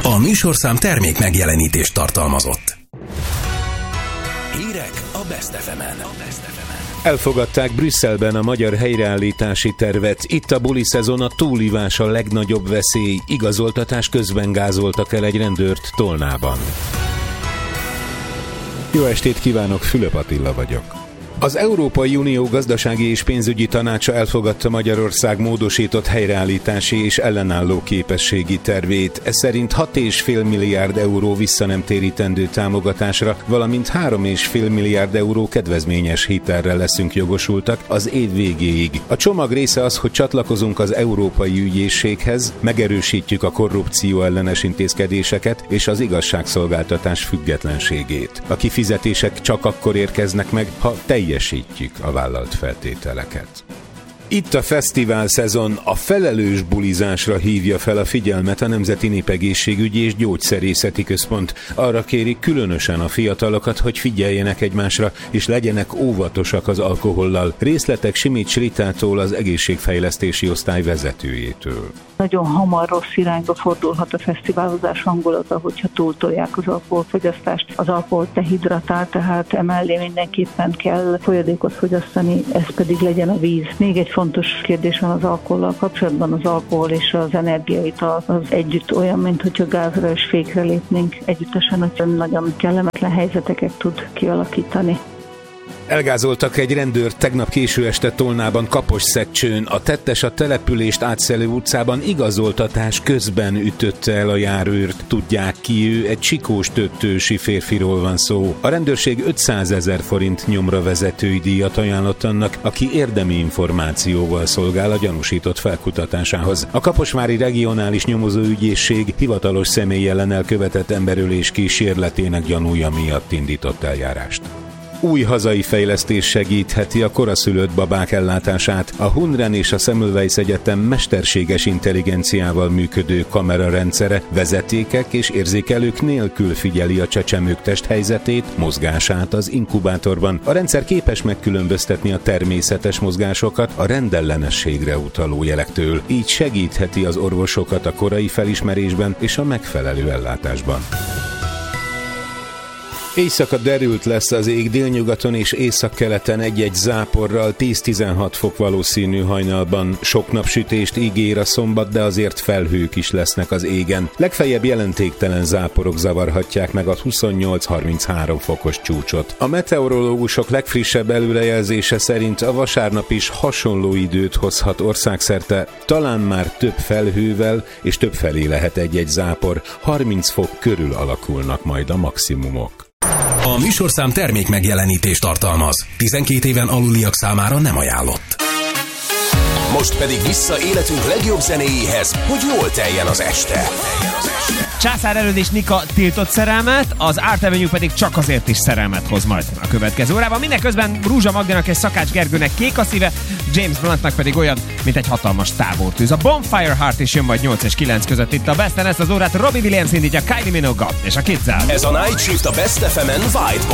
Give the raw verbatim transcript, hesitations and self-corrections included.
A műsorszám termék megjelenítést tartalmazott. Hírek a Best ef emen. Elfogadták Brüsszelben a magyar helyreállítási tervet. Itt a buli szezon, a túlívás a legnagyobb veszély. Igazoltatás közben gázoltak el egy rendőrt Tolnában. Jó estét kívánok, Fülöp Attila vagyok. Az Európai Unió gazdasági és pénzügyi tanácsa elfogadta Magyarország módosított helyreállítási és ellenálló képességi tervét. Ez szerint hat egész öt milliárd euró visszanemtérítendő támogatásra, valamint három egész öt milliárd euró kedvezményes hitelre leszünk jogosultak az év végéig. A csomag része az, hogy csatlakozunk az Európai Ügyészséghez, megerősítjük a korrupció ellenes intézkedéseket és az igazságszolgáltatás függetlenségét. A kifizetések csak akkor érkeznek meg, ha teljes teljesítjük a vállalt feltételeket. Itt a fesztivál szezon, a felelős bulizásra hívja fel a figyelmet a Nemzeti Népegészségügyi és Gyógyszerészeti Központ. Arra kéri különösen a fiatalokat, hogy figyeljenek egymásra, és legyenek óvatosak az alkohollal. Részletek Simics Ritától, az egészségfejlesztési osztály vezetőjétől. Nagyon hamar rossz irányba fordulhat a fesztiválozás hangulata, hogyha túltolják az alkoholfogyasztást. Az alkohol dehidratál, tehát emellé mindenképpen kell folyadékot fogyasztani, ez pedig legyen a víz. Még egy fontos kérdés van az alkohollal kapcsolatban, az alkohol és az energiaital az együtt olyan, mint hogyha gázra és fékre lépnénk együttesen, hogy nagyon kellemetlen helyzeteket tud kialakítani. Elgázoltak egy rendőrt tegnap késő este Tolnában Kaposszegcsőn. A tettes a települést átszelő utcában igazoltatás közben ütötte el a járőrt. Tudják ki ő, egy Csikós Töttősi férfiról van szó. A rendőrség ötszázezer forint nyomra vezetői díjat ajánlott annak, aki érdemi információval szolgál a gyanúsított felkutatásához. A Kaposvári Regionális Nyomozóügyészség hivatalos személy ellen elkövetett emberölés kísérletének gyanúja miatt indított eljárást. Új hazai fejlesztés segítheti a koraszülött babák ellátását. A Hunren és a Semmelweis Egyetem mesterséges intelligenciával működő kamerarendszere vezetékek és érzékelők nélkül figyeli a csecsemők testhelyzetét, mozgását az inkubátorban. A rendszer képes megkülönböztetni a természetes mozgásokat a rendellenességre utaló jelektől. Így segítheti az orvosokat a korai felismerésben és a megfelelő ellátásban. Éjszaka derült lesz az ég, délnyugaton és északkeleten egy-egy záporral, tíz-tizenhat fok valószínű hajnalban. Sok napsütést ígér a szombat, de azért felhők is lesznek az égen. Legfeljebb jelentéktelen záporok zavarhatják meg a huszonnyolc-harminchárom fokos csúcsot. A meteorológusok legfrissebb előrejelzése szerint a vasárnap is hasonló időt hozhat országszerte, talán már több felhővel és több felé lehet egy-egy zápor. harminc fok körül alakulnak majd a maximumok. A műsorszám termék megjelenítést tartalmaz. tizenkét éven aluliak számára nem ajánlott. Most pedig vissza életünk legjobb zenéjéhez, hogy jól teljen az este. Császár Erőd és Nika tiltott szerelmet, az Art Avenue pedig csak azért is szerelmet hoz majd a következő órában. Mindeközben Rúzsa Magdának és Szakács Gergőnek kék a szíve, James Bluntnak pedig olyan, mint egy hatalmas tábortűz. A Bonfire Heart is jön majd nyolc és kilenc között itt a Besten. Ezt az órát Robbie Williams indítja Kylie Minogue és a Kids-el. Ez a Night Shift a Best ef emen Vibe